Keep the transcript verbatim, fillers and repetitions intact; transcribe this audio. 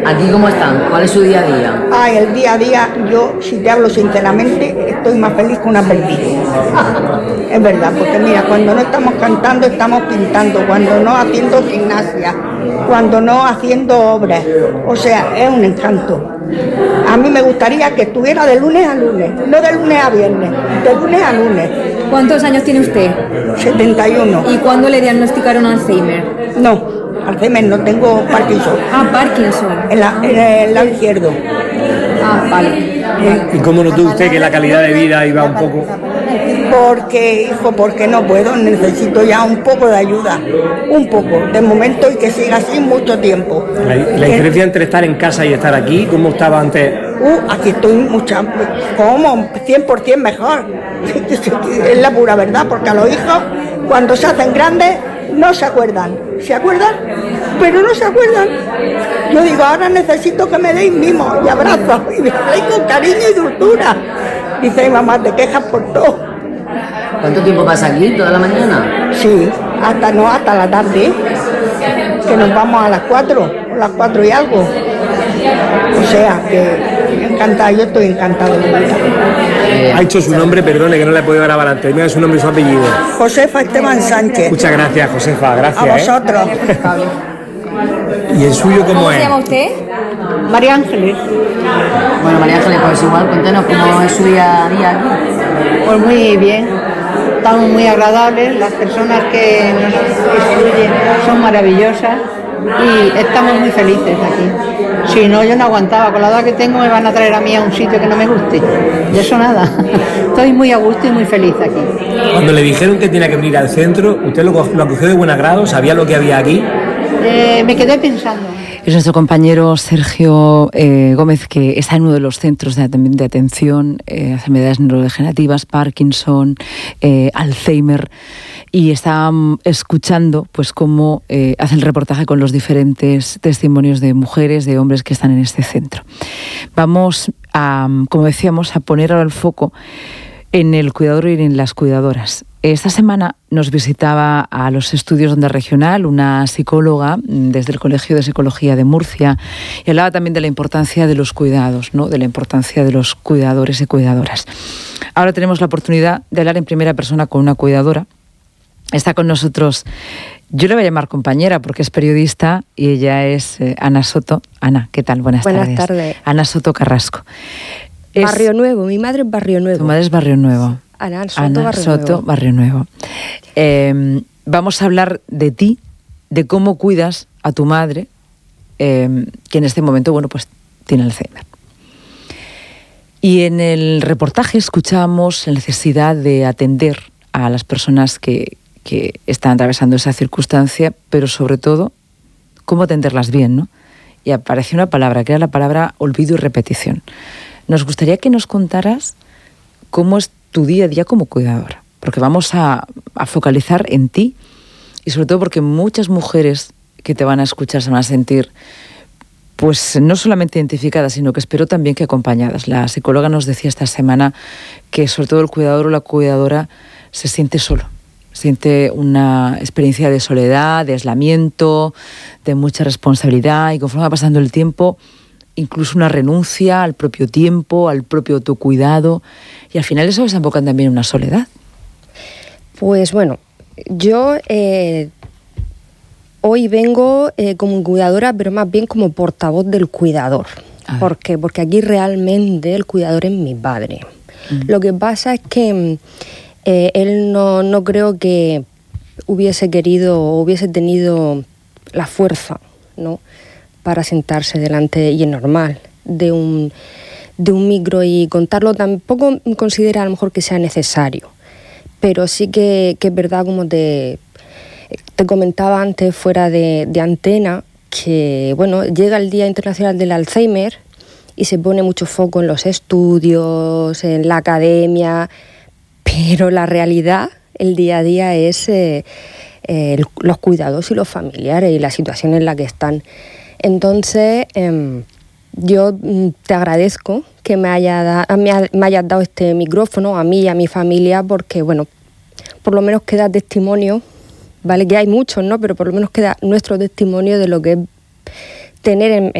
¿Aquí cómo están? ¿Cuál es su día a día? Ay, el día a día, yo, si te hablo sinceramente, estoy más feliz que una perdida. Es verdad, porque mira, cuando no estamos cantando, estamos pintando, cuando no haciendo gimnasia, cuando no haciendo obras. O sea, es un encanto. A mí me gustaría que estuviera de lunes a lunes, no de lunes a viernes, de lunes a lunes. ¿Cuántos años tiene usted? setenta y uno. ¿Y cuándo le diagnosticaron Alzheimer? No, Alzheimer no, tengo Parkinson. Ah, Parkinson. En, la, en el lado izquierdo. Ah, vale. ¿Y cómo notó usted que la calidad de vida iba un poco...? Porque, hijo, porque no puedo, necesito ya un poco de ayuda, un poco, de momento, y que siga así mucho tiempo. La, la diferencia entre estar en casa y estar aquí, ¿cómo estaba antes? Uh, aquí estoy mucha, ¿cómo? cien por ciento mejor, es la pura verdad, porque a los hijos, cuando se hacen grandes, no se acuerdan, se acuerdan, pero no se acuerdan. Yo digo, ahora necesito que me deis mimos y abrazos, y me habléis con cariño y dulzura. Dice mi mamá, te quejas por todo. ¿Cuánto tiempo pasa aquí? ¿Toda la mañana? Sí, hasta no, hasta la tarde, que nos vamos a las cuatro, a las cuatro y algo. O sea, que encantada, yo estoy encantada de verdad. Eh, ha hecho su nombre, perdone que no le he podido grabar antes, mira su nombre y su apellido. Josefa Esteban Sánchez. Muchas gracias, Josefa, gracias. A vosotros. ¿Eh? ¿Y el suyo cómo, ¿Cómo es? se llama usted? María Ángeles. Bueno, María Ángeles, pues igual, cuéntanos cómo es su día a día aquí. Pues muy bien, estamos muy agradables, las personas que nos instruyen son maravillosas y estamos muy felices aquí. Si no, yo no aguantaba, con la edad que tengo me van a traer a mí a un sitio que no me guste, y eso nada, estoy muy a gusto y muy feliz aquí. Cuando le dijeron que tenía que venir al centro, ¿usted lo, lo acogió de buen agrado? ¿Sabía lo que había aquí? Eh, me quedé pensando. Es nuestro compañero Sergio eh, Gómez, que está en uno de los centros de, de atención eh, a enfermedades neurodegenerativas, Parkinson, eh, Alzheimer, y está um, escuchando pues cómo eh, hace el reportaje con los diferentes testimonios de mujeres, de hombres que están en este centro. Vamos a, como decíamos, a poner ahora el foco en el cuidador y en las cuidadoras. Esta semana nos visitaba a los estudios de Onda Regional una psicóloga desde el Colegio de Psicología de Murcia y hablaba también de la importancia de los cuidados, ¿no? De la importancia de los cuidadores y cuidadoras. Ahora tenemos la oportunidad de hablar en primera persona con una cuidadora. Está con nosotros, yo le voy a llamar compañera porque es periodista y ella es eh, Ana Soto. Ana, ¿qué tal? Buenas, Buenas tardes. tardes. Ana Soto Carrasco. Es, Barrio Nuevo, mi madre es Barrio Nuevo. Tu madre es Barrio Nuevo. Ana Soto, Ana Barrio Soto, Nuevo. Barrio Nuevo. Eh, vamos a hablar de ti, de cómo cuidas a tu madre, eh, que en este momento, bueno, pues tiene Alzheimer. Y en el reportaje escuchamos la necesidad de atender a las personas que, que están atravesando esa circunstancia, pero sobre todo, cómo atenderlas bien, ¿no? Y apareció una palabra, que era la palabra olvido y repetición. Nos gustaría que nos contaras cómo es tu día a día como cuidadora, porque vamos a, a focalizar en ti y sobre todo porque muchas mujeres que te van a escuchar se van a sentir pues no solamente identificadas, sino que espero también que acompañadas. La psicóloga nos decía esta semana que sobre todo el cuidador o la cuidadora se siente solo, siente una experiencia de soledad, de aislamiento, de mucha responsabilidad y conforme va pasando el tiempo, incluso una renuncia al propio tiempo, al propio autocuidado, y al final eso desemboca también en una soledad. Pues bueno, yo eh, hoy vengo eh, como cuidadora, pero más bien como portavoz del cuidador. ¿Por qué? Porque aquí realmente el cuidador es mi padre. Uh-huh. Lo que pasa es que eh, él no, no creo que hubiese querido o hubiese tenido la fuerza, ¿no?, para sentarse delante, y es normal, de un, de un micro y contarlo. Tampoco considera a lo mejor que sea necesario, pero sí que, que es verdad, como te, te comentaba antes fuera de, de antena, que bueno, llega el Día Internacional del Alzheimer y se pone mucho foco en los estudios, en la academia, pero la realidad, el día a día es eh, eh, los cuidados y los familiares y la situación en la que están. Entonces, eh, yo te agradezco que me, haya da, me, me hayas dado este micrófono a mí y a mi familia, porque, bueno, por lo menos queda testimonio, ¿vale? Que hay muchos, ¿no? Pero por lo menos queda nuestro testimonio de lo que es tener en,